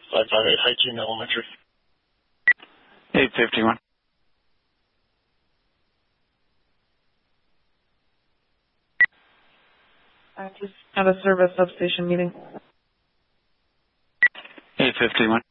558 Hightoon Elementary. 851. I just had a service substation meeting. 851.